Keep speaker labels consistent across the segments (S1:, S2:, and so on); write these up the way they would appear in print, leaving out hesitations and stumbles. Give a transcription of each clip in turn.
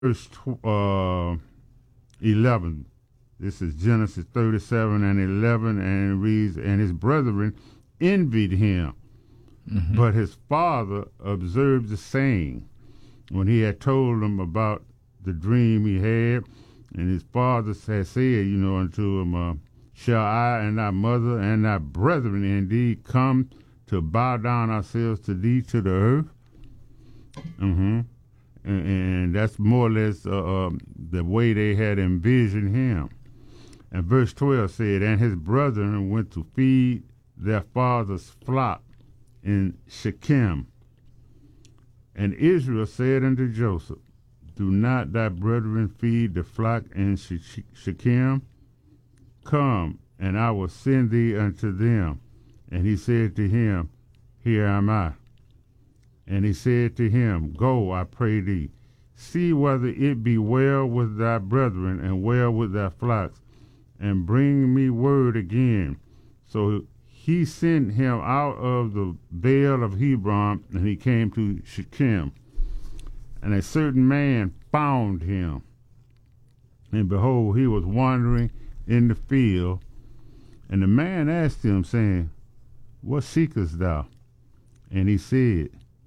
S1: verse 11. This is Genesis 37 and 11, and it reads, "And his brethren envied him, but his father observed the saying, when he had told him about the dream he had, and his father had said, unto him, shall I and thy mother and thy brethren indeed come to bow down ourselves to thee to the earth?" And that's more or less the way they had envisioned him. And verse 12 said, "And his brethren went to feed their father's flock in Shechem. And Israel said unto Joseph, Do not thy brethren feed the flock in Shechem? Come, and I will send thee unto them. And he said to him, Here am I. And he said to him, Go, I pray thee, see whether it be well with thy brethren and well with thy flocks, and bring me word again. So he sent him out of the vale of Hebron, and he came to Shechem. And a certain man found him. And behold, he was wandering in the field. And the man asked him, saying, What seekest thou? And he said,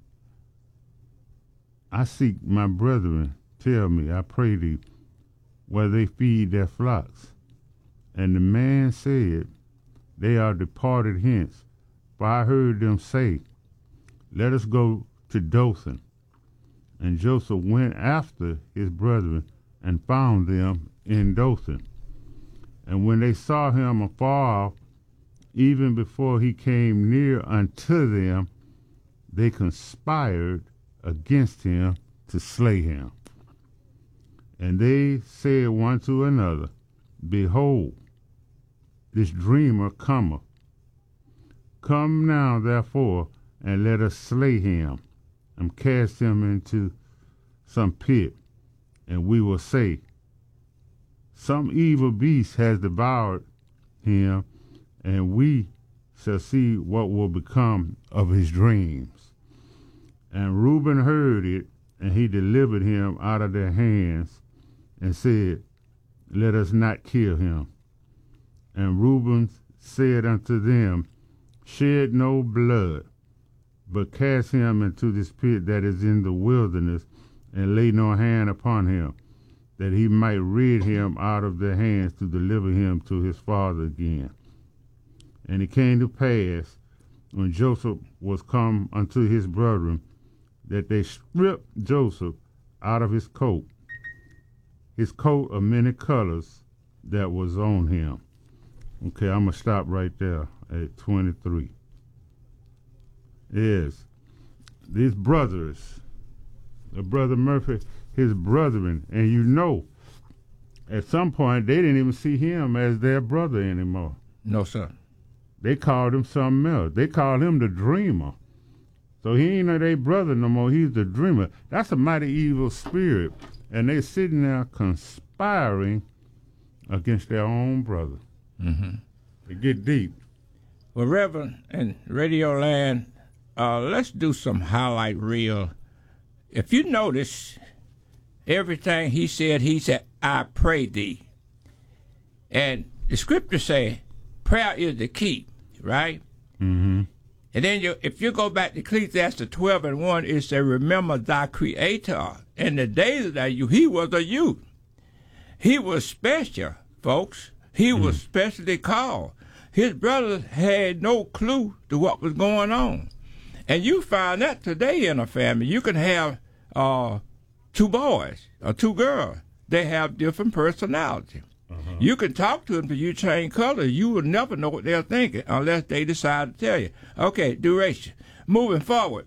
S1: I seek my brethren. Tell me, I pray thee, where they feed their flocks. And the man said, They are departed hence, for I heard them say, Let us go to Dothan. And Joseph went after his brethren and found them in Dothan. And when they saw him afar off, even before he came near unto them, they conspired against him to slay him. And they said one to another, Behold, this dreamer cometh. Come now, therefore, and let us slay him, and cast him into some pit, and we will say, Some evil beast has devoured him, and we shall see what will become of his dreams. And Reuben heard it, and he delivered him out of their hands, and said, Let us not kill him. And Reuben said unto them, Shed no blood, but cast him into this pit that is in the wilderness, and lay no hand upon him, that he might rid him out of their hands to deliver him to his father again. And it came to pass, when Joseph was come unto his brethren, that they stripped Joseph out of his coat of many colors that was on him. Okay, I'm going to stop right there at 23. Yes, these brothers, Brother Murphy, his brethren, and at some point they didn't even see him as their brother anymore.
S2: No, sir.
S1: They called him something else. They called him the dreamer. So he ain't their brother no more. He's the dreamer. That's a mighty evil spirit. And they sitting there conspiring against their own brother. They get deep.
S2: Well, Reverend and Radio Land, let's do some highlight reel. If you notice, everything he said, I pray thee. And the scripture say, prayer is the key, right? And then if you go back to Ecclesiastes 12 and 1, it says, Remember thy Creator. In the days that he was a youth. He was special, folks. He was specially called. His brothers had no clue to what was going on. And you find that today in a family. You can have two boys or two girls. They have different personalities. You can talk to them till you change colors. You will never know what they're thinking unless they decide to tell you. Okay, duration. Moving forward.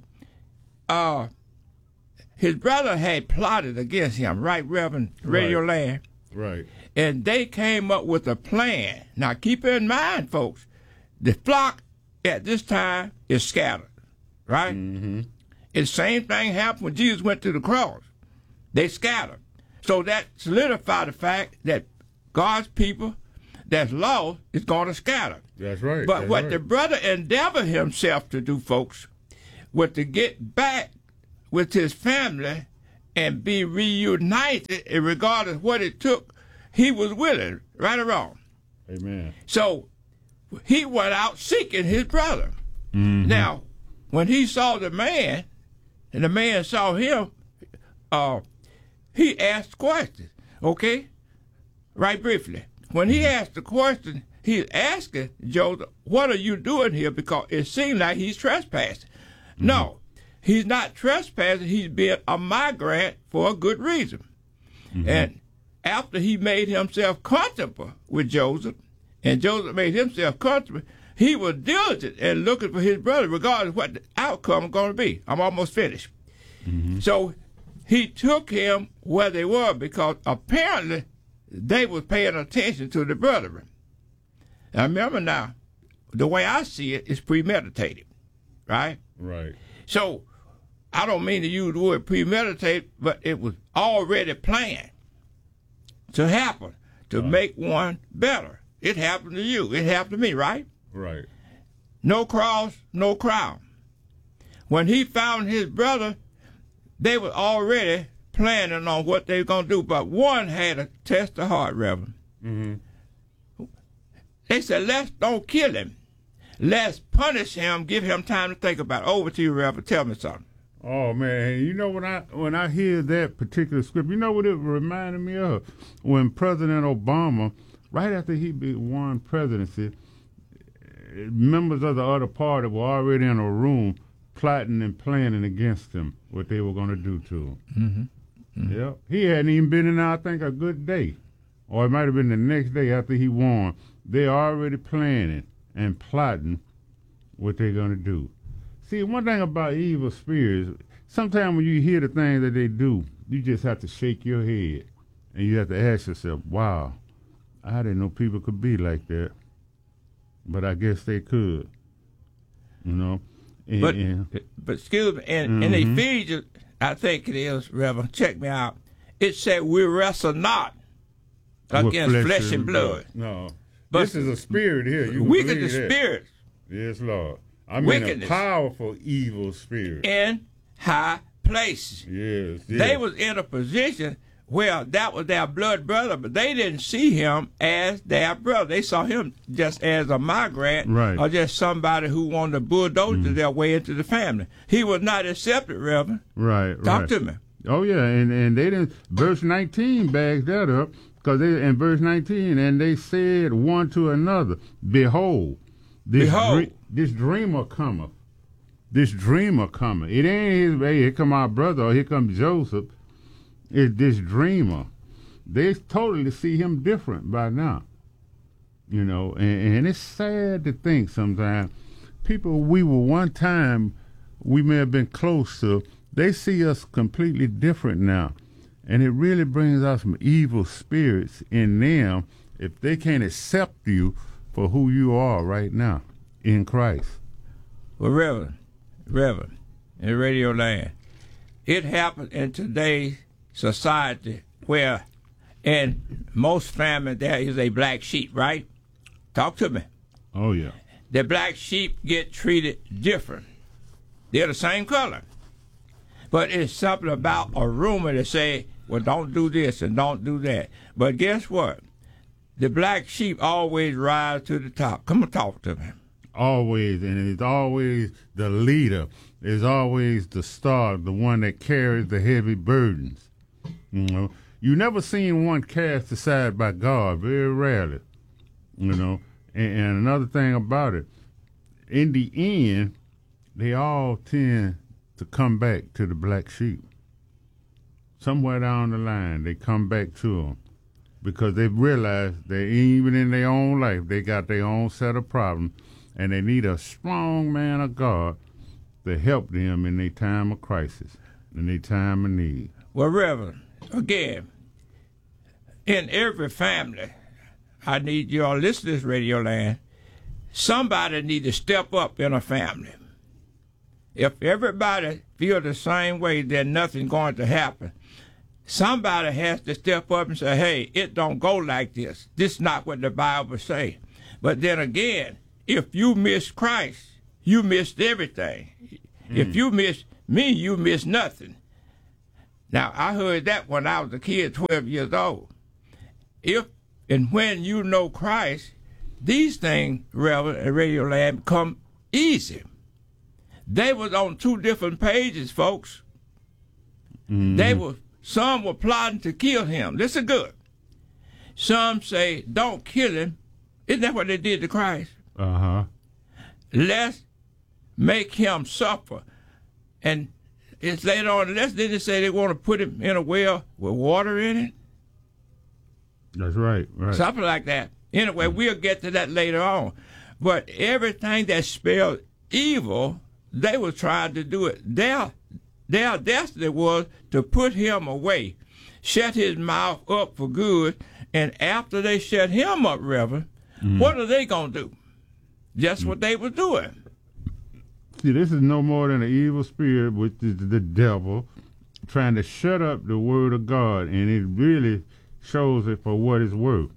S2: His brother had plotted against him, right, Reverend Radio Land?
S1: Right.
S2: And they came up with a plan. Now, keep in mind, folks, the flock at this time is scattered, right? And the same thing happened when Jesus went to the cross. They scattered. So that solidified the fact that God's people that's lost is going to scatter.
S1: That's right.
S2: But
S1: that's
S2: what
S1: right.
S2: the brother endeavored himself to do, folks, was to get back with his family and be reunited, and regardless of what it took, he was willing, right or wrong.
S1: Amen.
S2: So he went out seeking his brother.
S1: Mm-hmm.
S2: Now, when he saw the man, and the man saw him, he asked questions, okay? Right briefly. When he asked the question, he's asking Joseph, what are you doing here? Because it seems like he's trespassing. Mm-hmm. No, he's not trespassing. He's being a migrant for a good reason. Mm-hmm. And after he made himself comfortable with Joseph, and Joseph made himself comfortable, he was diligent in looking for his brother, regardless of what the outcome was going to be. I'm almost finished. Mm-hmm. So he took him where they were because apparently they was paying attention to the brethren. Now remember now, the way I see it is premeditated, right?
S1: Right.
S2: So I don't mean to use the word premeditated, but it was already planned to happen, to make one better. It happened to you. It happened to me, right?
S1: Right.
S2: No cross, no crown. When he found his brother, they were already planning on what they were going to do, but one had a test of heart, Reverend. Mm-hmm. They said, let's don't kill him. Let's punish him, give him time to think about it. Over to you, Reverend. Tell me something.
S1: Oh, man, you know, when I hear that particular script, you know what it reminded me of? When President Obama, right after he won presidency, members of the other party were already in a room plotting and planning against him, what they were going to do to him. Mm-hmm. Mm-hmm. Yep. He hadn't even been in there, I think, a good day. Or it might have been the next day after he won. They're already planning and plotting what they're going to do. See, one thing about evil spirits, sometimes when you hear the things that they do, you just have to shake your head. And you have to ask yourself, wow, I didn't know people could be like that. But I guess they could, you know.
S2: But excuse me, in Ephesians, I think it is, Reverend, check me out. It said we wrestle not against flesh and blood.
S1: No, but this is a spirit here. You
S2: weaken the spirits.
S1: Yes, Lord. I mean a powerful evil spirit.
S2: In high places.
S1: Yes, yes.
S2: They was in a position where that was their blood brother, but they didn't see him as their brother. They saw him just as a migrant,
S1: right,
S2: or just somebody who wanted to bulldoze their way into the family. He was not accepted, Reverend.
S1: Right,
S2: Talk to me.
S1: Oh, yeah, and they didn't, verse 19 backs that up, because in verse 19, and they said one to another, Behold, this dreamer cometh. This dreamer cometh. It ain't his, hey, here come our brother, or here comes Joseph. It's this dreamer. They totally see him different by now. You know, and it's sad to think sometimes people we were one time, we may have been close to, they see us completely different now. And it really brings out some evil spirits in them if they can't accept you for who you are right now in Christ.
S2: Well, Reverend, in Radio Land, it happened in today's society where in most families there is a black sheep, right? Talk to me.
S1: Oh, yeah.
S2: The black sheep get treated different. They're the same color. But it's something about a rumor that say, well, don't do this and don't do that. But guess what? The black sheep always rise to the top. Come and talk to me.
S1: Always, and it's always the leader. It's always the star, the one that carries the heavy burdens. You know, you never seen one cast aside by God, very rarely. You know, and another thing about it, in the end, they all tend to come back to the black sheep. Somewhere down the line, they come back to them because they realize that even in their own life, they got their own set of problems, and they need a strong man of God to help them in their time of crisis, in their time of need.
S2: Well, Reverend, again, in every family, I need you all to listen to this, Radio Land. Somebody need to step up in a family. If everybody feel the same way, then nothing's going to happen. Somebody has to step up and say, hey, it don't go like this. This is not what the Bible say. But then again, if you miss Christ, you missed everything. If you miss me, you miss nothing. Now, I heard that when I was a kid, 12 years old. If and when you know Christ, these things, Reverend and Radio Land, become easy. They was on two different pages, folks. Some were plotting to kill him. This is good. Some say, don't kill him. Isn't that what they did to Christ?
S1: Uh-huh.
S2: Let's make him suffer. And it's later on, didn't they say they want to put him in a well with water in it?
S1: That's right.
S2: Something like that. Anyway, we'll get to that later on. But everything that spelled evil, they were trying to do it. Their destiny was to put him away, shut his mouth up for good, and after they shut him up, Reverend, what are they going to do? Just what they were doing.
S1: See, this is no more than an evil spirit, which is the devil, trying to shut up the word of God, and it really shows it for what it's worth.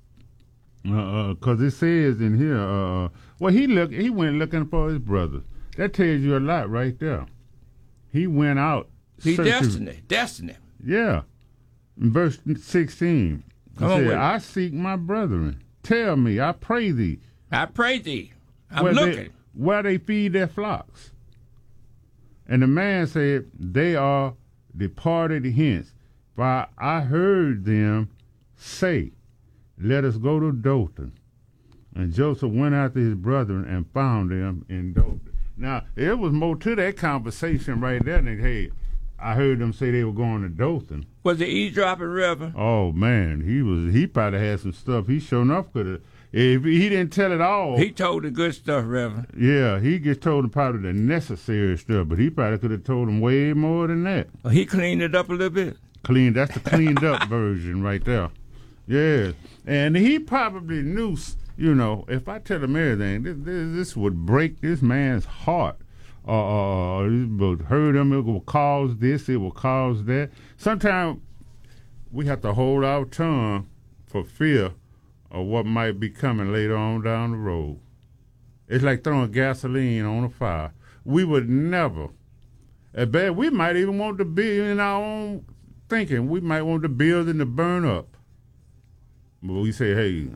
S1: Because it says in here, he went looking for his brother. That tells you a lot right there. He went out.
S2: See, destiny.
S1: Yeah. In verse 16, he said, I seek my brethren. Tell me, I pray thee.
S2: I pray thee. I'm looking.
S1: Where they feed their flocks. And the man said, they are departed hence. For I heard them say, let us go to Dothan. And Joseph went after his brethren and found them in Dothan. Now, there was more to that conversation right there than, hey, I heard them say they were going to Dothan.
S2: Was it eavesdropping, Reverend?
S1: Oh, man, he probably had some stuff he sure enough could have. If he didn't tell it all.
S2: He told the good stuff, Reverend.
S1: Yeah, he just told them probably the necessary stuff, but he probably could have told them way more than that.
S2: Well, he cleaned it up a little bit.
S1: That's the cleaned up version right there. Yeah, and he probably knew, if I tell him everything, this would break this man's heart. It would hurt him, it will cause this, it will cause that. Sometimes we have to hold our tongue for fear of what might be coming later on down the road. It's like throwing gasoline on a fire. We would never, at bad, we might even want to be in our own thinking. We might want the building to burn up. But we say, hey,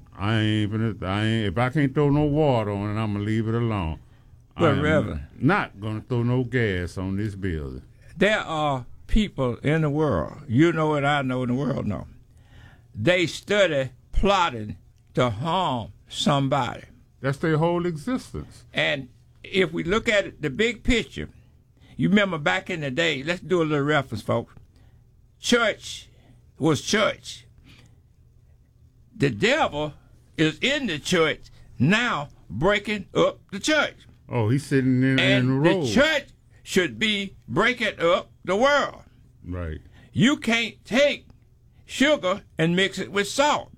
S1: if I can't throw no water on it, I'm going to leave it alone.
S2: But Reverend,
S1: not going to throw no gas on this building.
S2: There are people in the world, you know it, I know, and the world know. They study plotting to harm somebody.
S1: That's their whole existence.
S2: And if we look at it, the big picture, you remember back in the day, let's do a little reference, folks. Church was church. The devil is in the church now breaking up the church.
S1: Oh, he's sitting in the road.
S2: And the church should be breaking up the world.
S1: Right.
S2: You can't take sugar and mix it with salt.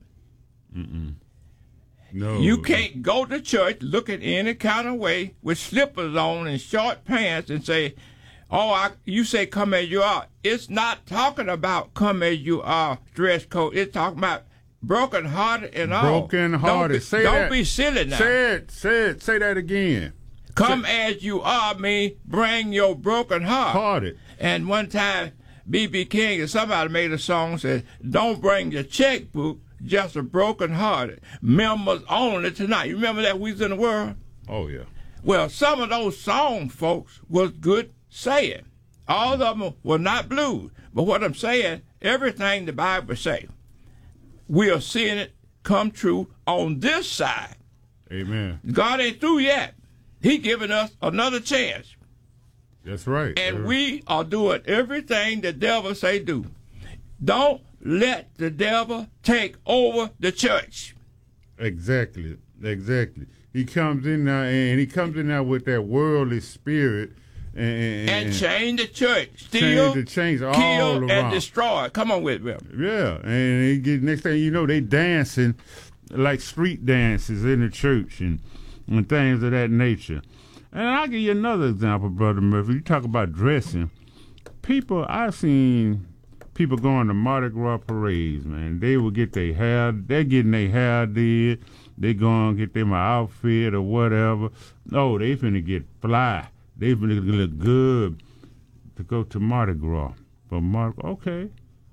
S1: No.
S2: You can't go to church looking any kind of way with slippers on and short pants and say, you say come as you are. It's not talking about come as you are, dress code. It's talking about broken-hearted and all.
S1: Broken-hearted.
S2: Don't be silly now.
S1: Say that again.
S2: Come as you are means bring your broken heart.
S1: Hearted.
S2: And one time, B.B. King and somebody made a song that said, don't bring your checkbook, just a broken hearted. Members only tonight. You remember that We Was in the World?
S1: Oh, yeah.
S2: Well, some of those songs, folks, was good saying. All of them were not blues. But what I'm saying, everything the Bible say, we are seeing it come true on this side.
S1: Amen.
S2: God ain't through yet. He giving us another chance.
S1: That's right.
S2: And we are doing everything the devil say do. Don't let the devil take over the church.
S1: Exactly. He comes in now, with that worldly spirit and
S2: change the church. Steal,
S1: change all
S2: kill,
S1: around.
S2: and destroy. Come on with me.
S1: Yeah, and next thing you know, they dancing like street dances in the church and things of that nature. And I'll give you another example, Brother Murphy. You talk about dressing. I've seen people going to Mardi Gras parades, man. They will get their hair, they're getting their hair did. They go and get them an outfit or whatever. Oh, they finna get fly. They finna look good to go to Mardi Gras. for Mark. Okay.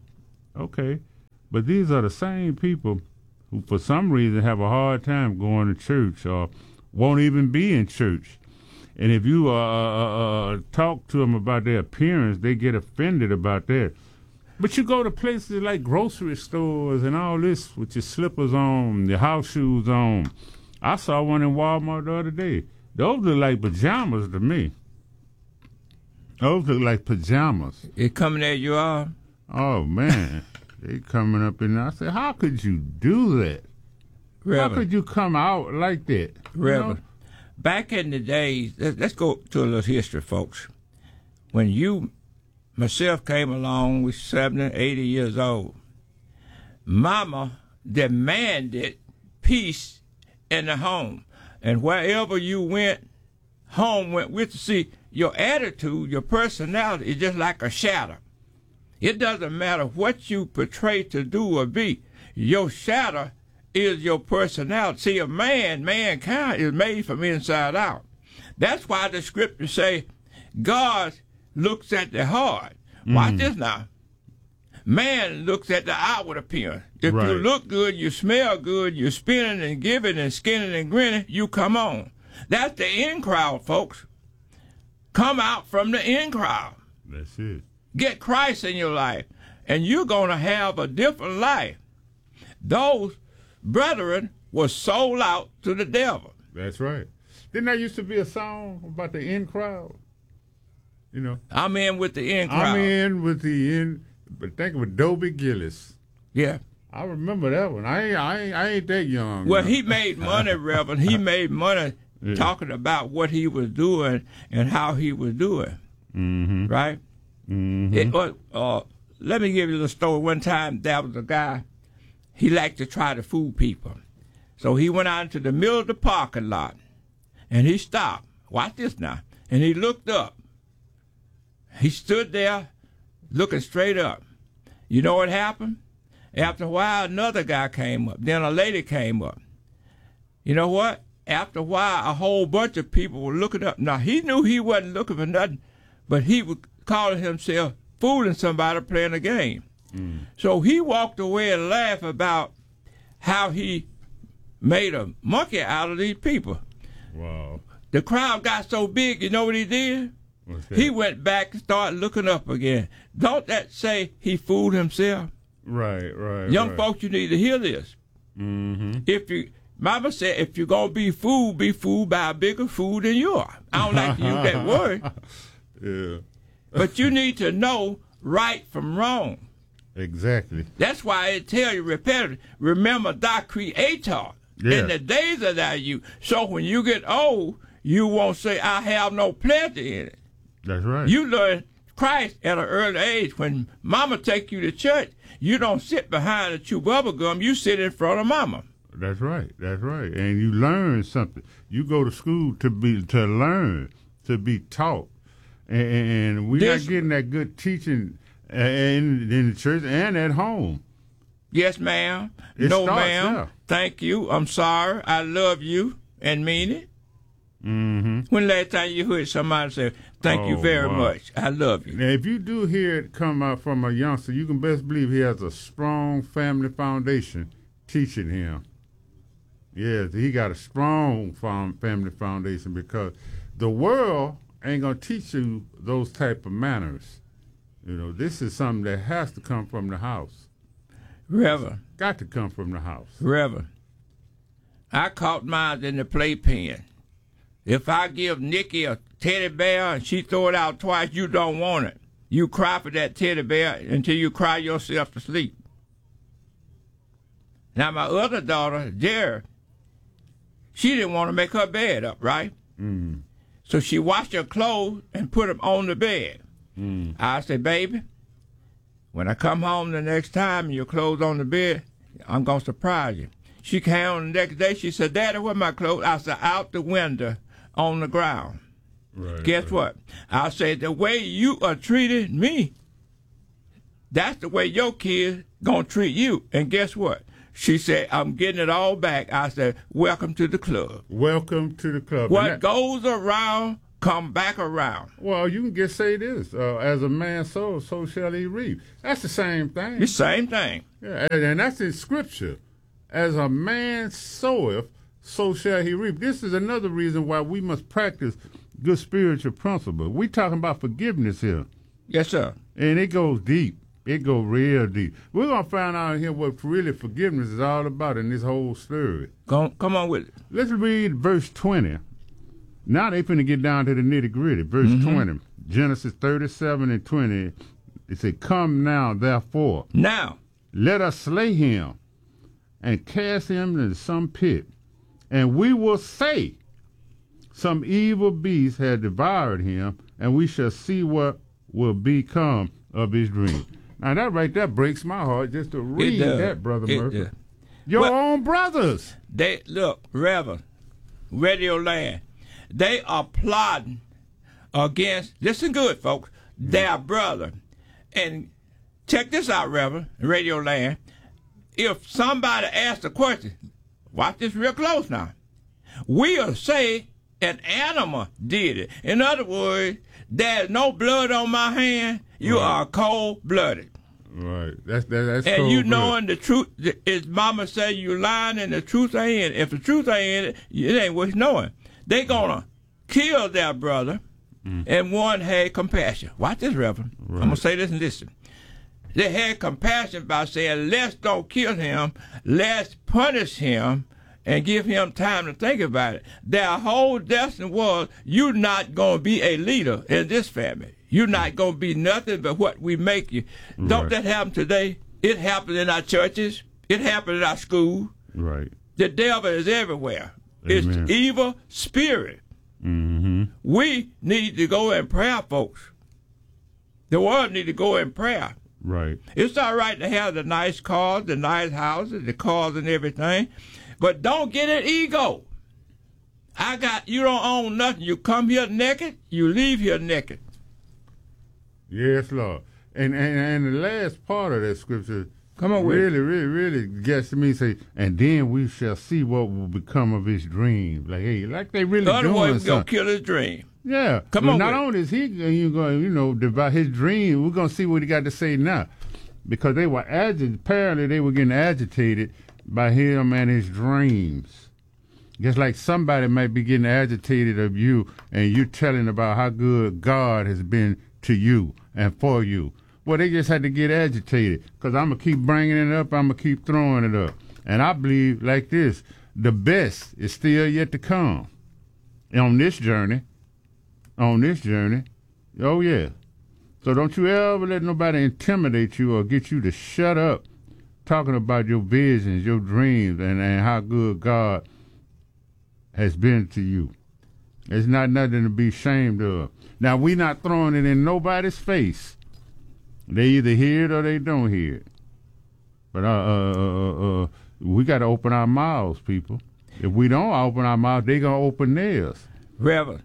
S1: But these are the same people who, for some reason, have a hard time going to church or won't even be in church. And if you talk to them about their appearance, they get offended about that. But you go to places like grocery stores and all this with your slippers on, your house shoes on. I saw one in Walmart the other day. Those look like pajamas to me. Those look like pajamas.
S2: It coming at you all?
S1: Oh, man. They coming up in there. I said, how could you do that?
S2: Reverend,
S1: how could you come out like that?
S2: Reverend, back in the days, let's go to a little history, folks. When myself came along with 70, 80 years old, Mama demanded peace in the home. And wherever you went, home went with you. See, your attitude, your personality is just like a shadow. It doesn't matter what you portray to do or be. Your shadow is your personality. See, mankind is made from inside out. That's why the scriptures say God looks at the heart. Watch this now. Man looks at the outward appearance. If you look good, you smell good, you're spinning and giving and skinning and grinning, you come on. That's the in crowd, folks. Come out from the in crowd.
S1: That's it.
S2: Get Christ in your life, and you're going to have a different life. Those brethren were sold out to the devil.
S1: That's right. Didn't there used to be a song about the in crowd? You know,
S2: I'm in with the in crowd.
S1: I'm in with the in, but think of Dobie Gillis.
S2: Yeah.
S1: I remember that one. I ain't that young.
S2: Well, he made money, Reverend. He made money talking about what he was doing and how he was doing.
S1: Mm-hmm.
S2: Right?
S1: Mm-hmm.
S2: Let me give you the story. One time, there was a guy, he liked to try to fool people. So he went out into the middle of the parking lot, and he stopped. Watch this now. And he looked up. He stood there looking straight up. You know what happened? After a while, another guy came up. Then a lady came up. You know what? After a while, a whole bunch of people were looking up. Now, he knew he wasn't looking for nothing, but he was calling himself fooling somebody playing a game. So he walked away and laughed about how he made a monkey out of these people.
S1: Wow.
S2: The crowd got so big, you know what he did? He went back and started looking up again. Don't that say he fooled himself?
S1: Right.
S2: Young folks, you need to hear this.
S1: Mm-hmm.
S2: Mama said, if you're going to be fooled by a bigger fool than you are. I don't like to use that word.
S1: Yeah.
S2: But you need to know right from wrong.
S1: Exactly.
S2: That's why it tells you repetitively, remember thy creator in the days of thy youth. So when you get old, you won't say, I have no pleasure in it.
S1: That's right.
S2: You learn Christ at an early age. When mama take you to church, you don't sit behind a chew bubble gum, you sit in front of mama.
S1: That's right. And you learn something. You go to school to learn, to be taught. And we're not getting that good teaching in the church and at home.
S2: Yes, ma'am. No, ma'am. Yeah. Thank you. I'm sorry. I love you and mean it.
S1: Mm-hmm.
S2: When last time you heard somebody say, thank you very much. I love you.
S1: Now, if you do hear it come out from a youngster, you can best believe he has a strong family foundation teaching him. Yes, he got a strong family foundation because the world ain't going to teach you those type of manners. You know, this is something that has to come from the house.
S2: Reverend.
S1: Got to come from the house.
S2: Reverend, I caught mine in the playpen. If I give Nikki a teddy bear and she throw it out twice, you don't want it. You cry for that teddy bear until you cry yourself to sleep. Now, my other daughter, Jerry, she didn't want to make her bed up, right?
S1: Mm.
S2: So she washed her clothes and put them on the bed.
S1: Mm.
S2: I said, baby, when I come home the next time and your clothes on the bed, I'm going to surprise you. She came home the next day. She said, Daddy, where my clothes? I said, out the window on the ground.
S1: Right,
S2: Guess what? I said, the way you are treating me, that's the way your kids going to treat you. And guess what? She said, I'm getting it all back. I said, welcome to the club.
S1: Welcome to the club.
S2: What goes around come back around.
S1: Well, you can just say this: as a man sows, so shall he reap. That's the same thing.
S2: The same thing.
S1: Yeah, and that's in Scripture. As a man soweth, so shall he reap. This is another reason why we must practice good spiritual principles. We talking about forgiveness here.
S2: Yes, sir.
S1: And it goes deep. It goes real deep. We're going to find out here what really forgiveness is all about in this whole story.
S2: Come on with it.
S1: Let's read verse 20. Now they finna get down to the nitty-gritty. Verse 20. Genesis 37 and 20. It said, come now, therefore.
S2: Now.
S1: Let us slay him and cast him into some pit. And we will say, some evil beast had devoured him, and we shall see what will become of his dream. Now that right there breaks my heart just to read that, Brother Murphy. Your own brothers.
S2: They look, Reverend, Radio Land. They are plotting against. Listen good, folks. Their brother. And check this out, Reverend, Radio Land. If somebody asks a question, watch this real close now. We'll say an animal did it. In other words, there's no blood on my hand. You are cold-blooded.
S1: Right. That's and
S2: cold you knowing the truth. His mama say you lying and the truth ain't in it. If the truth ain't in it, it ain't worth knowing. They gonna kill their brother, and one had compassion. Watch this, Reverend. Right. I'm gonna say this and listen. They had compassion by saying, let's don't kill him, let's punish him, and give him time to think about it. Their whole destiny was, you're not going to be a leader in this family. You're not going to be nothing but what we make you. Right. Don't that happen today? It happens in our churches. It happens in our school.
S1: Right.
S2: The devil is everywhere.
S1: Amen.
S2: It's evil spirit.
S1: Mm-hmm.
S2: We need to go in prayer, folks. The world need to go in prayer.
S1: Right.
S2: It's all right to have the nice cars, the nice houses, the cars and everything, but don't get an ego. You don't own nothing. You come here naked, you leave here naked.
S1: Yes, Lord. And the last part of that scripture really gets to me. Say, and then we shall see what will become of his dream. Like they really doing something.
S2: Otherwise, we're gonna kill his dream.
S1: Yeah. Not only is he going to, divide his dream, we're going to see what he got to say now. Because they were apparently they were getting agitated by him and his dreams. Just like somebody might be getting agitated of you and you telling about how good God has been to you and for you. Well, they just had to get agitated because I'm going to keep bringing it up. I'm going to keep throwing it up. And I believe like this, the best is still yet to come on this journey. Oh, yeah. So don't you ever let nobody intimidate you or get you to shut up talking about your visions, your dreams, and how good God has been to you. It's not nothing to be ashamed of. Now, we not throwing it in nobody's face. They either hear it or they don't hear it. But we got to open our mouths, people. If we don't open our mouths, they going to open theirs.
S2: Reverend.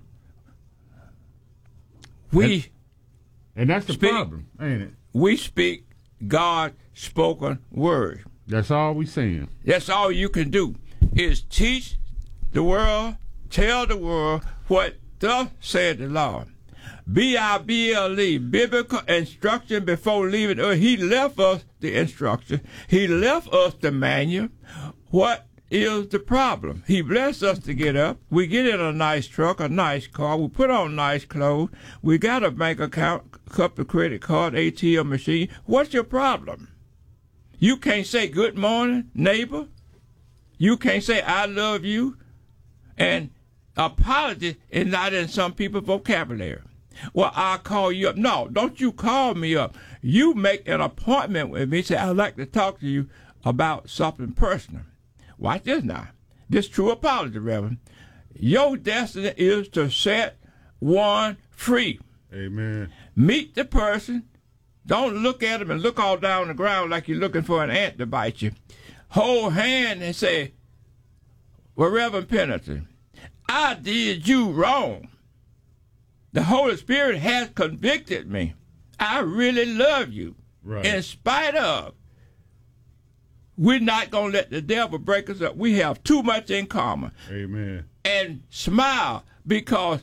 S1: And that's the problem, ain't it?
S2: We speak God's spoken word.
S1: That's all we saying.
S2: That's all you can do is teach the world, tell the world what thus said the Lord. B-I-B-L-E, biblical instruction before leaving earth. He left us the instruction. He left us the manual. What is the problem? He blessed us to get up. We get in a nice truck, a nice car. We put on nice clothes. We got a bank account, couple credit card, ATM machine. What's your problem? You can't say good morning, neighbor. You can't say I love you. And apology is not in some people's vocabulary. Well, I'll call you up. No, don't you call me up. You make an appointment with me. Say, I'd like to talk to you about something personal. Watch this now. This true apology, Reverend. Your destiny is to set one free.
S1: Amen.
S2: Meet the person. Don't look at him and look all down the ground like you're looking for an ant to bite you. Hold hand and say, well, Reverend Pennington, I did you wrong. The Holy Spirit has convicted me. I really love you.
S1: Right.
S2: In spite of. We're not going to let the devil break us up. We have too much in common.
S1: Amen.
S2: And smile, because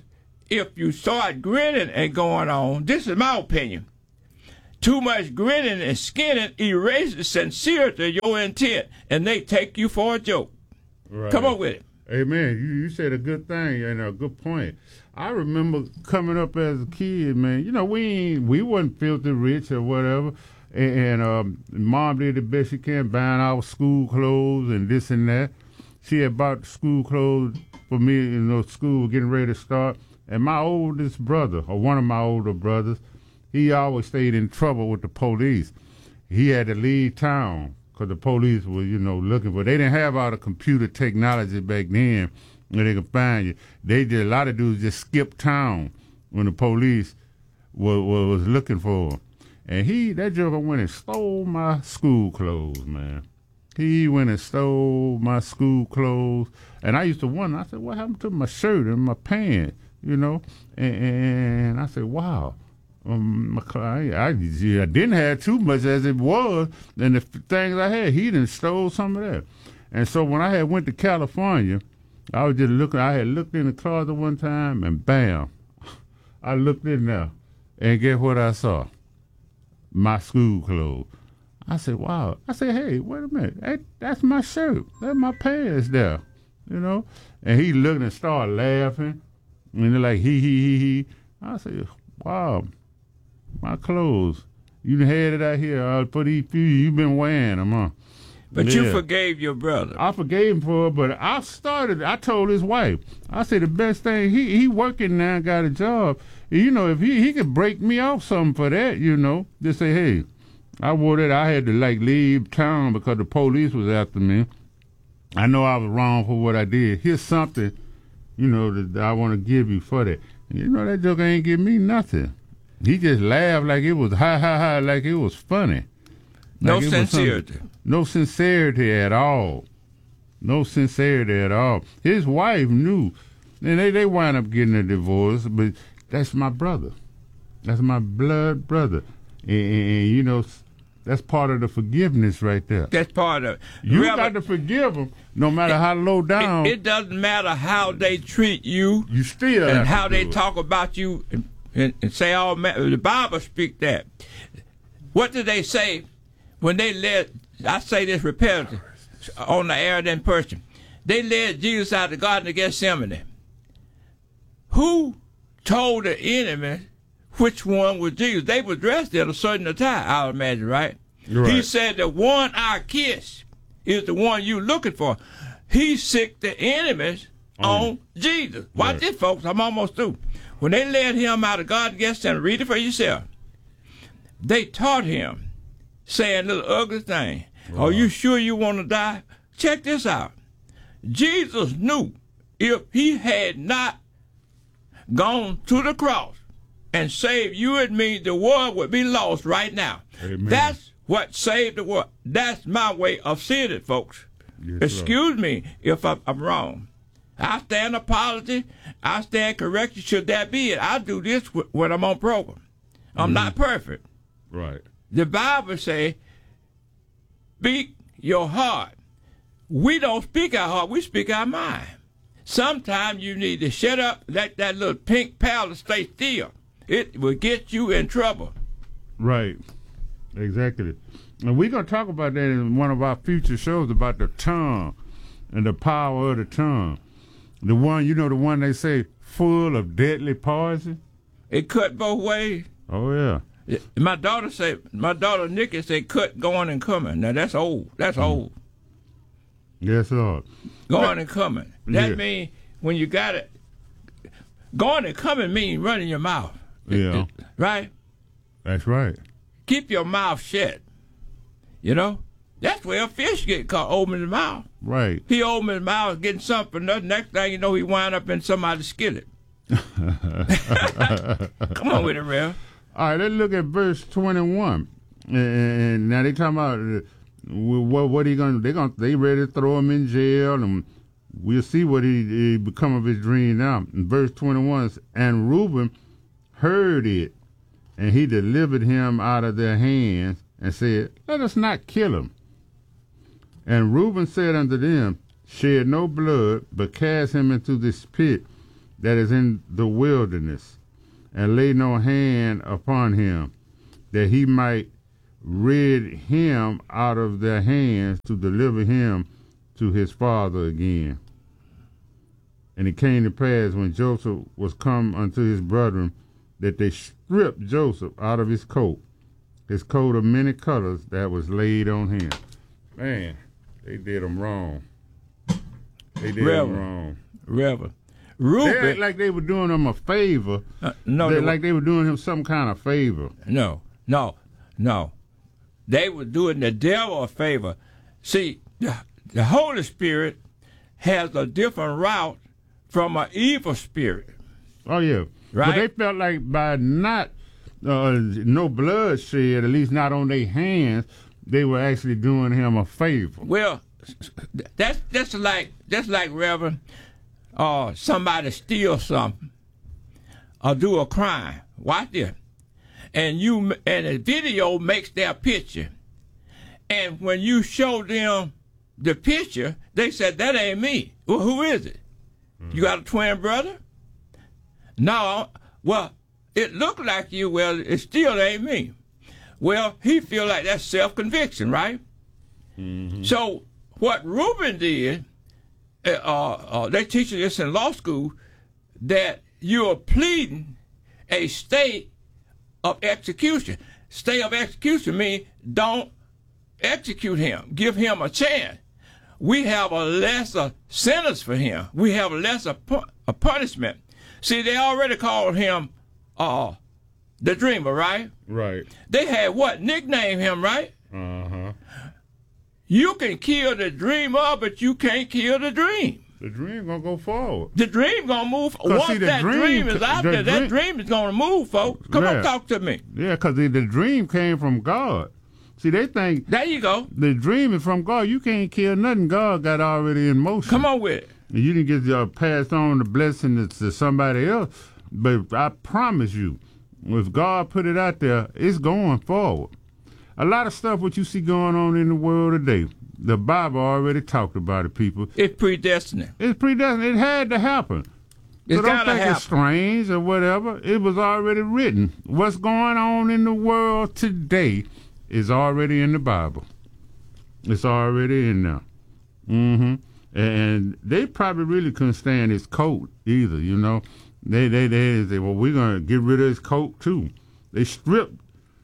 S2: if you start grinning and going on, this is my opinion. Too much grinning and skinning erases the sincerity of your intent, and they take you for a joke.
S1: Right.
S2: Come on with it.
S1: Amen. You said a good thing and a good point. I remember coming up as a kid, man. You know, we wasn't filthy rich or whatever, and Mom did the best she can buying our school clothes and this and that. She had bought school clothes for me, you know, school getting ready to start. And my oldest brother, or one of my older brothers, he always stayed in trouble with the police. He had to leave town because the police were, you know, looking for. They didn't have all the computer technology back then where they could find you. They did, a lot of dudes just skipped town when the police was looking for him. And that joker went and stole my school clothes, man. He went and stole my school clothes. And I used to wonder, I said, what happened to my shirt and my pants, you know? And I said, wow. I didn't have too much as it was, and the things I had, he done stole some of that. And so when I had went to California, I was just looking. I had looked in the closet one time, and bam, I looked in there, and guess what I saw? My school clothes. I said, wow. I said, hey, wait a minute, that's my shirt. That's my pants there, you know. And he looked and started laughing, and they're like, he. I said, wow. My clothes. You had it out here for these few. You've been wearing them, huh?
S2: But you forgave your brother.
S1: I forgave him for it, but I told his wife, I said the best thing, he working now, got a job. You know, if he could break me off something for that, you know, just say, hey, I wore that. I had to, like, leave town because the police was after me. I know I was wrong for what I did. Here's something, you know, that I want to give you for that. You know, that joker ain't give me nothing. He just laughed like it was ha, like it was funny.
S2: Like no sincerity.
S1: No sincerity at all. No sincerity at all. His wife knew. And they wound up getting a divorce, but that's my brother. That's my blood brother. And you know, that's part of the forgiveness right there.
S2: That's part of it.
S1: You got to forgive them no matter how low down.
S2: It doesn't matter how they treat you.
S1: You still
S2: and how they talk about you. And say all the Bible speak that. What did they say when they led? I say this repetitively on the air in person. They led Jesus out of the Garden of Gethsemane. Who told the enemy which one was Jesus? They were dressed in a certain attire, I would imagine, right?
S1: Right.
S2: He said the one I kiss is the one you looking for. He sicked the enemies on Jesus. Watch this, folks. I'm almost through. When they led him out of Garden of Gethsemane, read it for yourself. They taught him, saying little ugly thing. Wow. Are you sure you want to die? Check this out. Jesus knew if he had not gone to the cross and saved you and me, the world would be lost right now.
S1: Amen.
S2: That's what saved the world. That's my way of seeing it, folks. Yes, excuse me if I'm wrong. I stand apology. I stand correction. Should that be it? I do this when I'm on program. I'm not perfect.
S1: Right.
S2: The Bible say, speak your heart. We don't speak our heart. We speak our mind. Sometimes you need to shut up, let that little pink powder stay still. It will get you in trouble.
S1: Right. Exactly. And we're going to talk about that in one of our future shows about the tongue and the power of the tongue. The one, you know, the one they say full of deadly poison.
S2: It cut both ways.
S1: Oh, yeah.
S2: My daughter Nikki said cut going and coming. Now, that's old. That's old.
S1: Yes, Lord.
S2: Going and coming. That means when you got it, going and coming means running your mouth.
S1: Yeah.
S2: Right? That's
S1: right.
S2: Keep your mouth shut. You know? That's where a fish get caught, open his mouth.
S1: Right.
S2: He opened his mouth getting something for nothing. Next thing you know, he wind up in somebody's skillet. Come on with it, Rev.
S1: All right, let's look at verse 21. And now they talking about what he gonna do. They ready to throw him in jail, and we'll see what he become of his dream now. In verse 21, and Reuben heard it, and he delivered him out of their hands, and said, let us not kill him. And Reuben said unto them, shed no blood, but cast him into this pit that is in the wilderness, and lay no hand upon him, that he might rid him out of their hands to deliver him to his father again. And it came to pass, when Joseph was come unto his brethren, that they stripped Joseph out of his coat of many colors that was laid on him. Man, they did him wrong. They did him wrong.
S2: Reverend.
S1: They act like they were doing him a favor. Like they were doing him some kind of favor.
S2: No. They were doing the devil a favor. See, the Holy Spirit has a different route from an evil spirit.
S1: Oh, yeah. Right? But they felt like by not no blood shed, at least not on their hands, they were actually doing him a favor.
S2: Well, that's like Reverend, somebody steal something or do a crime. Watch this. And the video makes their picture. And when you show them the picture, they said, that ain't me. Well, who is it? You got a twin brother? No. Well, it looked like you. Well, it still ain't me. Well, he feel like that's self-conviction, right? Mm-hmm. So what Reuben did, they teach this in law school, that you are pleading a state of execution. State of execution means don't execute him. Give him a chance. We have a lesser sentence for him. We have a lesser punishment. See, they already called him the dreamer, right?
S1: Right.
S2: They had what? Nickname him, right?
S1: Uh-huh.
S2: You can kill the dreamer, but you can't kill the dream.
S1: The dream gonna go forward.
S2: The dream gonna move. Once that dream is out there, that dream is gonna move, folks. Come on, talk to me.
S1: Yeah, because the dream came from God. See, they think...
S2: There you go.
S1: The dream is from God. You can't kill nothing God got already in motion.
S2: Come on with it.
S1: You didn't get passed on the blessing to somebody else. But I promise you, if God put it out there, it's going forward. A lot of stuff what you see going on in the world today, the Bible already talked about it, people.
S2: It's predestined.
S1: It's predestined. It had to happen. So don't think it's strange or whatever. It was already written. What's going on in the world today is already in the Bible. It's already in there. Mm-hmm. And they probably really couldn't stand his coat either, you know. They say, well, we're going to get rid of his coat too. They stripped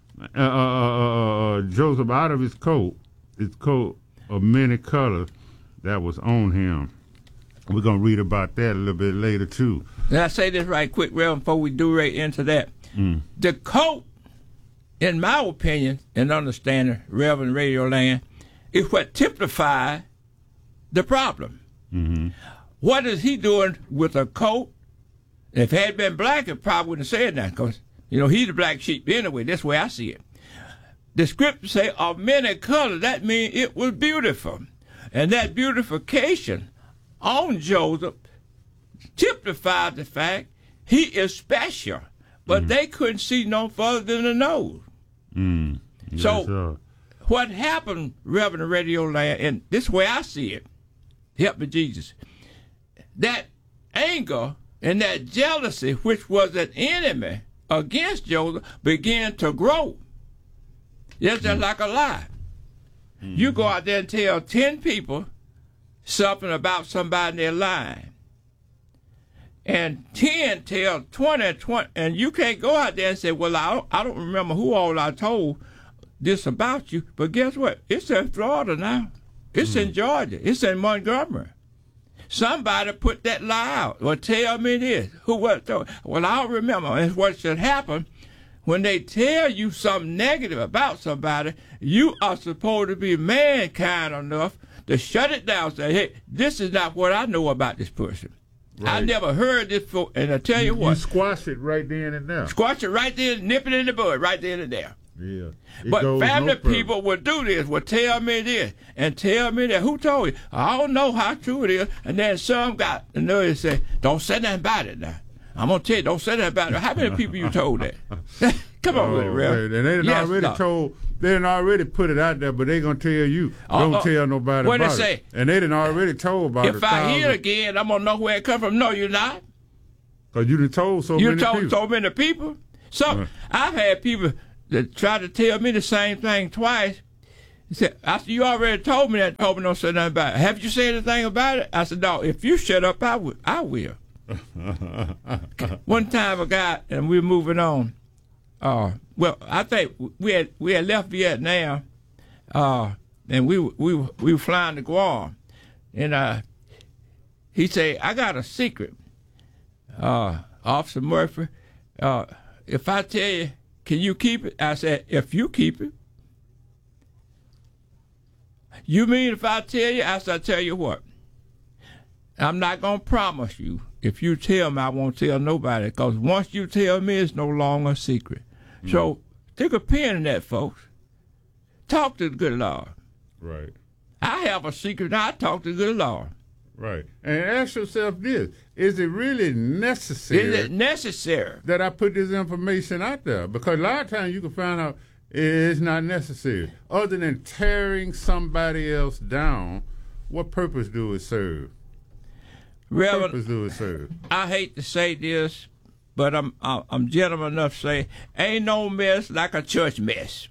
S1: Joseph out of his coat of many colors that was on him. We're going to read about that a little bit later too.
S2: Let I say this right quick, Reverend, before we do right into that. The coat, in my opinion and understanding, Reverend Radio Land, is what typifies the problem. Mm-hmm. What is he doing with a coat? If it had been black, it probably wouldn't have said that, because, you know, he's the black sheep anyway. That's the way I see it. The scripture say of many colors. That means it was beautiful. And that beautification on Joseph typified the fact he is special. But they couldn't see no further than the nose.
S1: Yes,
S2: so what happened, Reverend Radio Land, and this is the way I see it, help me Jesus, that anger and that jealousy, which was an enemy against Joseph, began to grow. It's just like a lie. You go out there and tell 10 people something about somebody in their line, and 10 tell 20, and you can't go out there and say, well, I don't remember who all I told this about you, but guess what? It's in Florida now. It's in Georgia. It's in Montgomery. Somebody put that lie out. Well, tell me this. Who was told? Well, I don't remember. And what should happen, when they tell you something negative about somebody, you are supposed to be mankind enough to shut it down and say, hey, this is not what I know about this person. Right. I never heard this before. And I tell you what.
S1: You squash it right then and there.
S2: Squash it right there, nip it in the bud right then and there.
S1: Yeah.
S2: But family people would do this, would tell me this, and tell me that. Who told you? I don't know how true it is. And then some got the nerve to say, don't say nothing about it now. I'm going to tell you, don't say nothing about it. How many people you told that? Come on with it, Rev.
S1: And they didn't already put it out there, but they going to tell you, don't tell nobody
S2: what
S1: about
S2: they say?
S1: And they didn't already told about it.
S2: If I hear it again, I'm going to know where it come from. No, you're not.
S1: Because you done told so many people.
S2: You told so many people. So I've had people that try to tell me the same thing twice. He said, I said, you already told me that. Told me don't say nothing about it. Have you said anything about it? I said, no, if you shut up, I will. One time a guy, and we were moving on. Well, I think we had left Vietnam, and we were flying to Guam. And he said, I got a secret, Officer Murphy. If I tell you, can you keep it? I said, if you keep it. You mean if I tell you? I said, I tell you what. I'm not going to promise you. If you tell me, I won't tell nobody. Because once you tell me, it's no longer a secret. Mm. So take a pen in that, folks. Talk to the good Lord.
S1: Right.
S2: I have a secret now. I talk to the good Lord.
S1: Right. And ask yourself this. Is it really necessary?
S2: Is it necessary
S1: that I put this information out there? Because a lot of times you can find out it's not necessary. Other than tearing somebody else down, what purpose do it serve?
S2: Reverend,
S1: what purpose do it serve?
S2: I hate to say this, but I'm gentleman enough to say, ain't no mess like a church mess.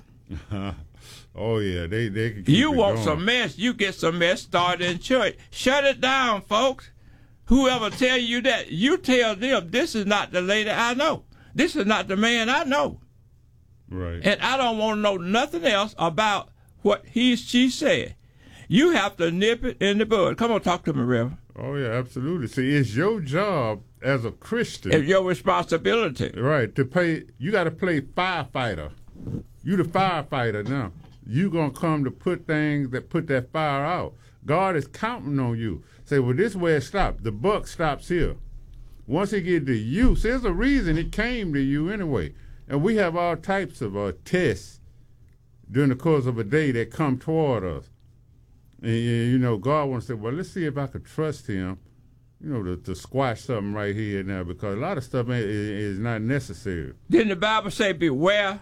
S1: Oh yeah, they can keep
S2: you
S1: it
S2: want
S1: going.
S2: some mess, you get some mess started in church. Shut it down, folks. Whoever tell you that, you tell them this is not the lady I know. This is not the man I know.
S1: Right.
S2: And I don't want to know nothing else about what she said. You have to nip it in the bud. Come on, talk to me, Reverend.
S1: Oh yeah, absolutely. See, it's your job as a Christian.
S2: It's your responsibility.
S1: Right, to play. You got to play firefighter. You the firefighter now. You gonna come to put things that put that fire out. God is counting on you. Say, well, this is where it stops. The buck stops here. Once it get to you, so there's a reason it came to you anyway. And we have all types of tests during the course of a day that come toward us. And, you know, God wants to say, well, let's see if I could trust him, you know, to squash something right here now, because a lot of stuff is not necessary.
S2: Didn't the Bible say beware?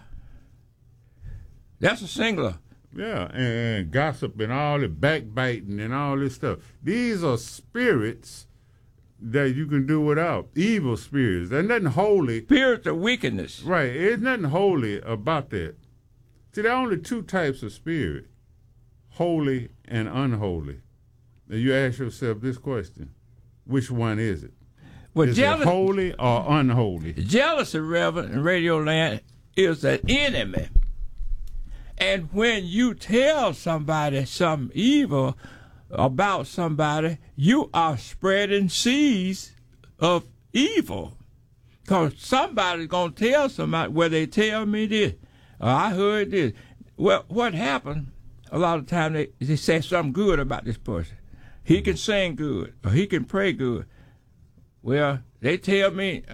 S2: That's a singular.
S1: Yeah, and gossip and all the backbiting and all this stuff. These are spirits that you can do without. Evil spirits. There's nothing holy.
S2: Spirits of wickedness.
S1: Right. There's nothing holy about that. See, there are only two types of spirit, holy and unholy. And you ask yourself this question, which one is it?
S2: Well,
S1: is it holy or unholy?
S2: Jealousy, Reverend, in Radio Land is an enemy. And when you tell somebody something evil about somebody, you are spreading seeds of evil. Because somebody's going to tell somebody, well, they tell me this, or I heard this. Well, what happened, a lot of times they say something good about this person. He can sing good, or he can pray good. Well, they tell me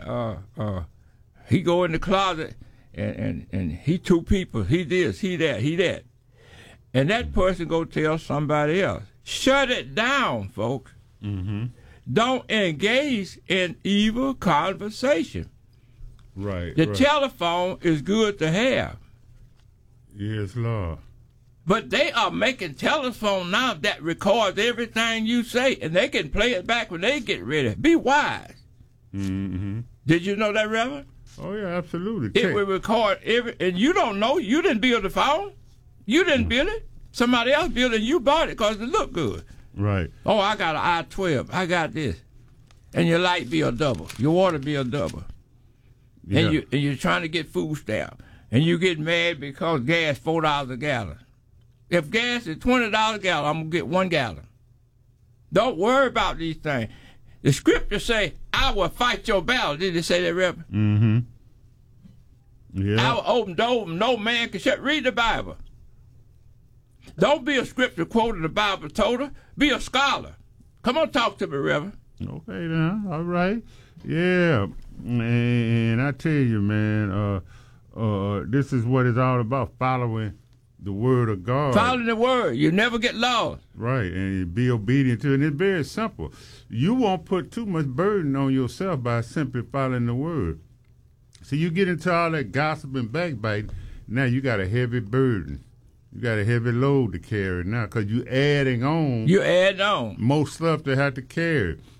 S2: he go in the closet, and he two people, he this, he that, he that. And that person go tell somebody else. Shut it down, folks.
S1: Mm-hmm.
S2: Don't engage in evil conversation.
S1: Right.
S2: The telephone is good to have.
S1: Yes, Lord.
S2: But they are making telephone now that records everything you say, and they can play it back when they get ready. Be wise.
S1: Mm-hmm.
S2: Did you know that, Reverend?
S1: Oh, yeah, absolutely.
S2: It will record and you don't know. You didn't build the phone. You didn't build it. Somebody else built it, and you bought it because it looked good.
S1: Right.
S2: Oh, I got an I-12. I got this. And your light bill double. Your water bill double. Yeah. And you're trying to get food stamp. And you get mad because gas $4 a gallon. If gas is $20 a gallon, I'm going to get 1 gallon. Don't worry about these things. The scripture say, I will fight your battle. Did it say that, Reverend?
S1: Mm-hmm. Yeah.
S2: I will open doors no man can shut. Read the Bible. Don't be a scripture quoting the Bible told her. Be a scholar. Come on, talk to me, Reverend.
S1: Okay, then. All right. Yeah. And I tell you, man, this is what it's all about, following the word of God.
S2: Following the word. You never get lost.
S1: Right, and be obedient to it. And it's very simple. You won't put too much burden on yourself by simply following the word. So you get into all that gossip and backbiting, now you got a heavy burden. You got a heavy load to carry now because you're adding on.
S2: You add on.
S1: More stuff to have to carry.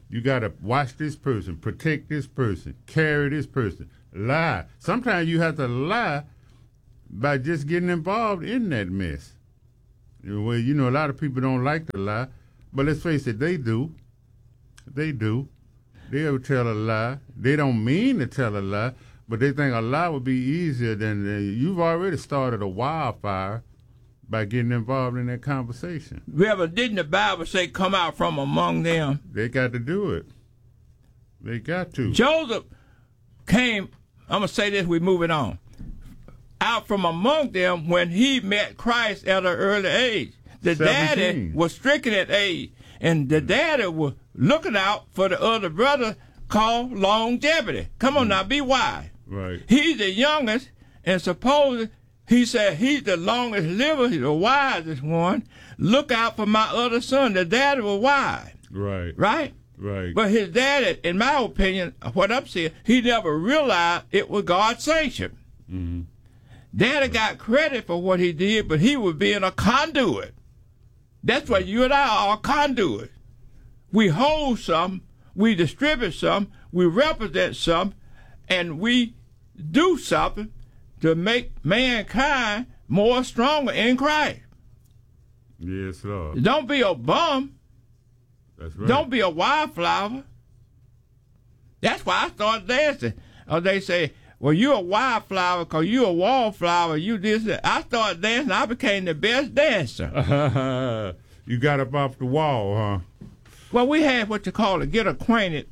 S1: You got to watch this person, protect this person, carry this person, lie. Sometimes you have to lie by just getting involved in that mess. Well, you know, a lot of people don't like to lie, but let's face it, they do. They do. They'll tell a lie. They don't mean to tell a lie, but they think a lie would be easier than you've already started a wildfire by getting involved in that conversation.
S2: Reverend, didn't the Bible say, come out from among them?
S1: They got to do it. They got to.
S2: Joseph came, I'm going to say this, we're moving on, out from among them when he met Christ at an early age. The
S1: 17.
S2: daddy was stricken at age, and the daddy was looking out for the other brother called longevity. Come on now, be wise.
S1: Right.
S2: He's the youngest, and suppose he said he's the longest liver, he's the wisest one. Look out for my other son. The daddy was wise.
S1: Right.
S2: Right?
S1: Right.
S2: But his daddy, in my opinion, what I'm saying, he never realized it was God's sanction.
S1: Mm-hmm.
S2: Daddy got credit for what he did, but he was being a conduit. That's what you and I are, conduits. We hold some, we distribute some, we represent some, and we do something to make mankind more stronger in Christ.
S1: Yes, Lord.
S2: Don't be a bum.
S1: That's right.
S2: Don't be a wildflower. That's why I started dancing. Or they say, well, you're a wildflower because you're a wallflower. You this. I started dancing. I became the best dancer.
S1: You got up off the wall, huh?
S2: Well, we had what you call a get acquainted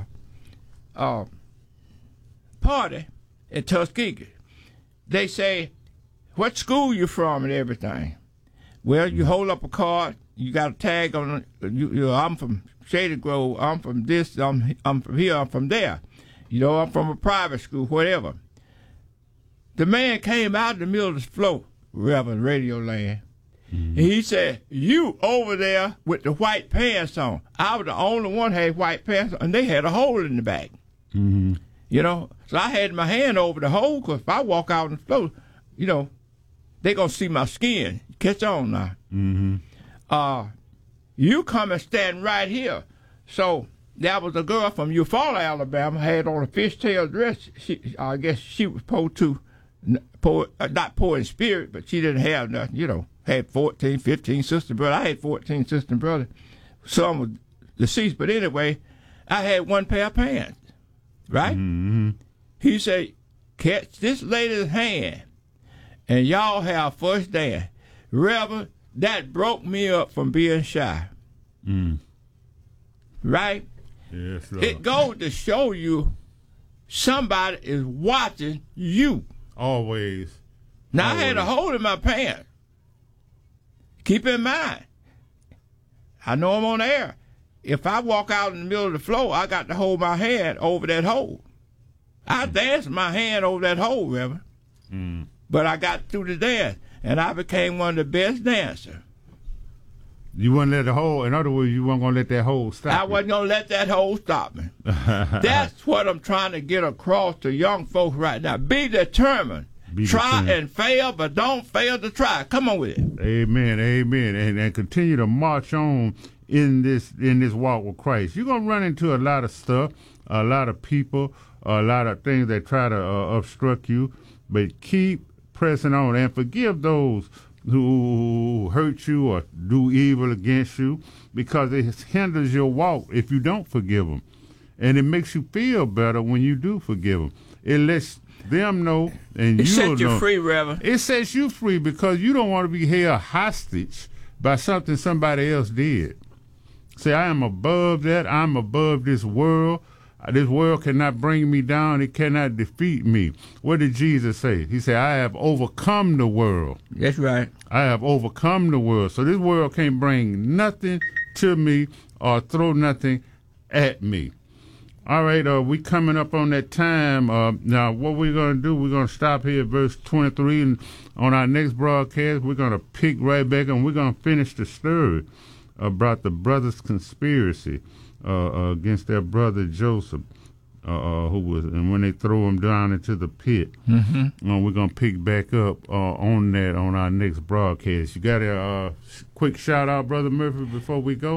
S2: party in Tuskegee. They say, what school you from and everything. Well, you hold up a card. You got a tag on it. I'm from Shady Grove. I'm from this. I'm from here. I'm from there. You know, I'm from a private school, whatever. The man came out in the middle of the floor, Reverend Radio Land. Mm-hmm. And he said, you over there with the white pants on. I was the only one had white pants on, and they had a hole in the back.
S1: Mm-hmm.
S2: You know, so I had my hand over the hole because if I walk out on the floor, you know, they going to see my skin. Catch on now.
S1: Mm-hmm.
S2: You come and stand right here. So there was a girl from Eufaula, Alabama, had on a fishtail dress. I guess she was supposed to, not poor in spirit, but she didn't have nothing, you know. Had 14, 15 sister brothers. I had 14 sister brothers. Some was deceased, but anyway, I had one pair of pants, right?
S1: Mm-hmm.
S2: He said, catch this lady's hand, and y'all have first dance. Reverend, that broke me up from being shy.
S1: Mm.
S2: Right?
S1: Yes, Lord.
S2: It goes to show you somebody is watching you.
S1: Always.
S2: Now,
S1: Always.
S2: I had a hole in my pants. Keep in mind, I know I'm on air. If I walk out in the middle of the floor, I got to hold my hand over that hole. I danced my hand over that hole, Reverend.
S1: Mm.
S2: But I got through the dance, and I became one of the best dancers.
S1: You wouldn't let the hole, in other words, you weren't going to let that hole stop
S2: I wasn't going to let that hole stop me. That's what I'm trying to get across to young folks right now. Be determined. Try and fail, but don't fail to try. Come on with it.
S1: Amen, amen. And continue to march on in this walk with Christ. You're going to run into a lot of stuff, a lot of people, a lot of things that try to obstruct you, but keep pressing on and forgive those who hurt you or do evil against you, because it hinders your walk if you don't forgive them. And it makes you feel better when you do forgive them. It lets them know, and
S2: it
S1: you
S2: sets you
S1: know.
S2: Free, Reverend.
S1: It sets you free because you don't want to be held hostage by something somebody else did. Say, I am above that. I'm above this world. This world cannot bring me down. It cannot defeat me. What did Jesus say? He said, I have overcome the world.
S2: That's right.
S1: I have overcome the world. So this world can't bring nothing to me or throw nothing at me. All right, we coming up on that time. Now, what we're going to do, we're going to stop here at verse 23, and on our next broadcast, we're going to pick right back, and we're going to finish the story about the brothers' conspiracy against their brother Joseph, who was, and when they throw him down into the pit. Mm-hmm. We're going to pick back up on that on our next broadcast. You got a quick shout-out, Brother Murphy, before we go?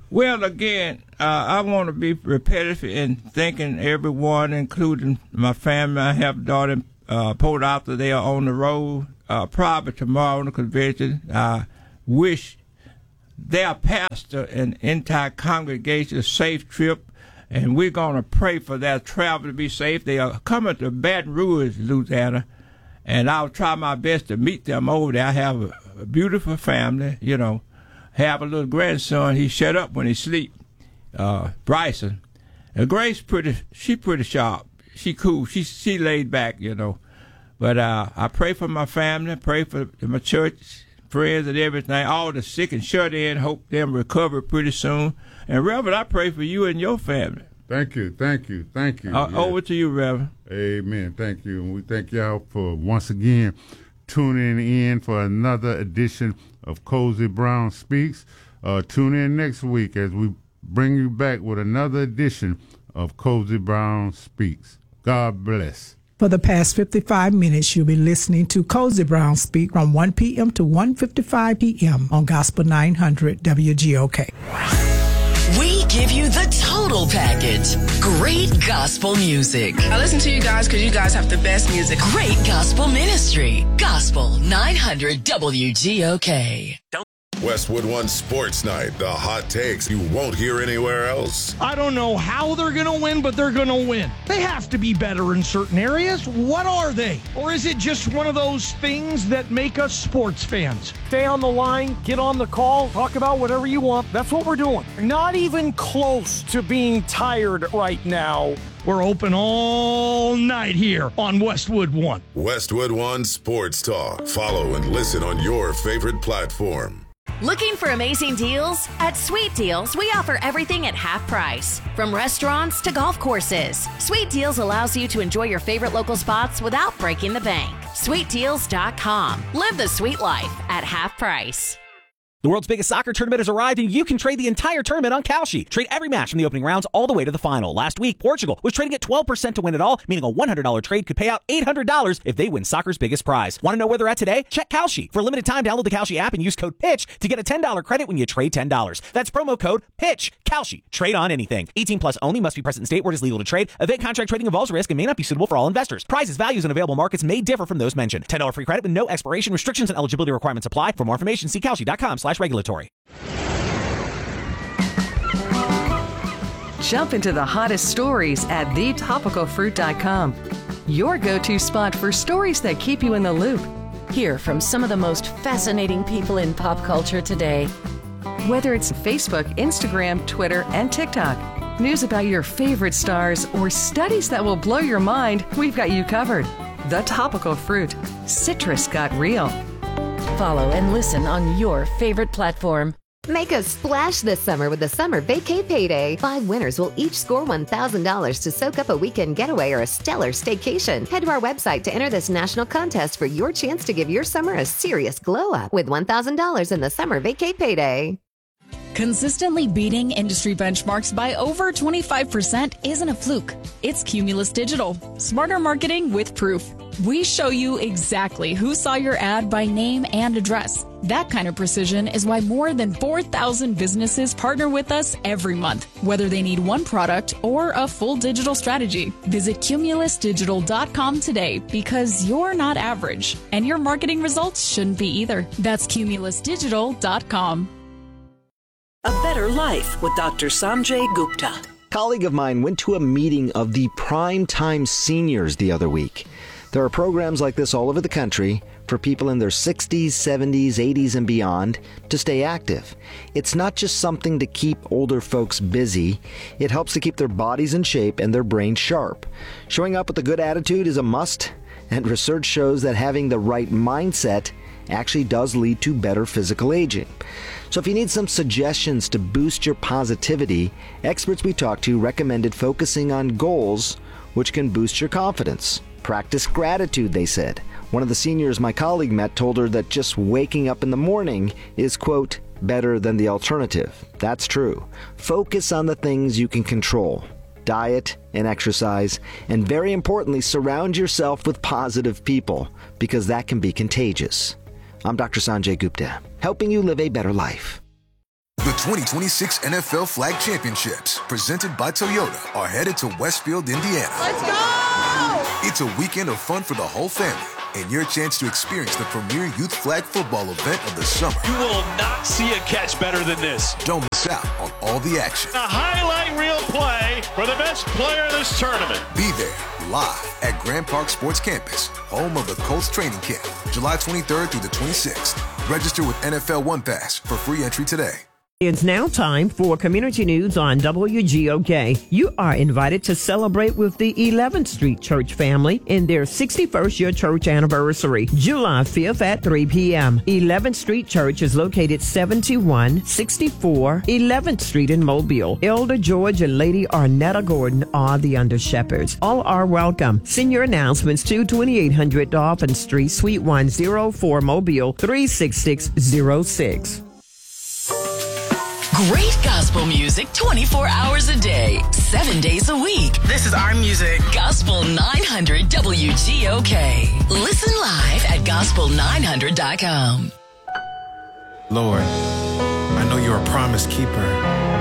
S2: Well, again, I want to be repetitive in thanking everyone, including my family. I have a daughter in Port Arthur. They are on the road probably tomorrow on the convention. I wish their pastor and entire congregation a safe trip, and we're going to pray for their travel to be safe. They are coming to Baton Rouge, Louisiana, and I'll try my best to meet them over there. I have a beautiful family, you know. Have a little grandson. He shut up when he sleep. Bryson. And Grace she pretty sharp. She cool. She laid back, you know. But I pray for my family. Pray for my church friends and everything. All the sick and shut in. Hope them recover pretty soon. And Reverend, I pray for you and your family.
S1: Thank you.
S2: Over to you, Reverend.
S1: Amen. Thank you. And we thank y'all for once again tuning in for another edition of Cozy Brown Speaks. Tune in next week as we bring you back with another edition of Cozy Brown Speaks. God bless.
S3: For the past 55 minutes, you'll be listening to Cozy Brown Speak from 1 p.m. to 1:55 p.m. on Gospel 900 WGOK.
S4: We give you the total package. Great gospel music.
S5: I listen to you guys because you guys have the best music.
S4: Great gospel ministry. Gospel 900 WGOK.
S6: Westwood One Sports Night. The hot takes you won't hear anywhere else.
S7: I don't know how they're going to win, but they're going to win. They have to be better in certain areas. What are they? Or is it just one of those things that make us sports fans? Stay on the line, get on the call, talk about whatever you want. That's what we're doing. Not even close to being tired right now. We're open all night here on Westwood One.
S6: Westwood One Sports Talk. Follow and listen on your favorite platform.
S8: Looking for amazing deals? At Sweet Deals, we offer everything at half price. From restaurants to golf courses, Sweet Deals allows you to enjoy your favorite local spots without breaking the bank. SweetDeals.com. Live the sweet life at half price.
S9: The world's biggest soccer tournament has arrived, and you can trade the entire tournament on Kalshi. Trade every match from the opening rounds all the way to the final. Last week, Portugal was trading at 12% to win it all, meaning a $100 trade could pay out $800 if they win soccer's biggest prize. Want to know where they're at today? Check Kalshi. For a limited time, download the Kalshi app and use code PITCH to get a $10 credit when you trade $10. That's promo code PITCH. Kalshi. Trade on anything. 18 plus only. Must be present in state where it is legal to trade. Event contract trading involves risk and may not be suitable for all investors. Prizes, values, and available markets may differ from those mentioned. $10 free credit with no expiration. Restrictions and eligibility requirements apply. For more information, see Kalshi.com/regulatory.
S10: Jump into the hottest stories at thetopicalfruit.com. Your go-to spot for stories that keep you in the loop.
S8: Hear from some of the most fascinating people in pop culture today.
S10: Whether it's Facebook, Instagram, Twitter, and TikTok, news about your favorite stars, or studies that will blow your mind, we've got you covered. The Topical Fruit. Citrus got real.
S8: Follow and listen on your favorite platform.
S11: Make a splash this summer with the Summer Vacay Payday. 5 winners will each score $1,000 to soak up a weekend getaway or a stellar staycation. Head to our website to enter this national contest for your chance to give your summer a serious glow up with $1,000 in the Summer Vacay Payday.
S12: Consistently beating industry benchmarks by over 25% isn't a fluke. It's Cumulus Digital. Smarter marketing with proof. We show you exactly who saw your ad by name and address. That kind of precision is why more than 4,000 businesses partner with us every month, whether they need one product or a full digital strategy. Visit cumulusdigital.com today because you're not average, and your marketing results shouldn't be either. That's cumulusdigital.com.
S4: A Better Life with Dr. Sanjay Gupta.
S13: A colleague of mine went to a meeting of the Primetime Seniors the other week. There are programs like this all over the country for people in their 60s, 70s, 80s, and beyond to stay active. It's not just something to keep older folks busy. It helps to keep their bodies in shape and their brains sharp. Showing up with a good attitude is a must, and research shows that having the right mindset actually does lead to better physical aging. So if you need some suggestions to boost your positivity, experts we talked to recommended focusing on goals which can boost your confidence. Practice gratitude, they said. One of the seniors my colleague met told her that just waking up in the morning is, quote, better than the alternative. That's true. Focus on the things you can control. Diet and exercise, and very importantly, surround yourself with positive people, because that can be contagious. I'm Dr. Sanjay Gupta, helping you live a better life.
S14: The 2026 NFL Flag Championships, presented by Toyota, are headed to Westfield, Indiana.
S15: Let's go!
S14: It's a weekend of fun for the whole family and your chance to experience the premier youth flag football event of the summer.
S15: You will not see a catch better than this.
S14: Don't miss out on all the action.
S15: A highlight reel play for the best player of this tournament.
S14: Be there live at Grand Park Sports Campus, home of the Colts training camp, July 23rd through the 26th. Register with NFL One Pass for free entry today.
S16: It's now time for Community News on WGOK. You are invited to celebrate with the 11th Street Church family in their 61st year church anniversary, July 5th at 3 p.m. 11th Street Church is located 7164 11th Street in Mobile. Elder George and Lady Arnetta Gordon are the under-shepherds. All are welcome. Send your announcements to 2800 Dolphin Street, Suite 104, Mobile 36606.
S4: Great gospel music 24 hours a day, 7 days a week.
S5: This is our music.
S4: Gospel 900 WGOK. Listen live at gospel900.com.
S17: Lord, I know you're a promise keeper.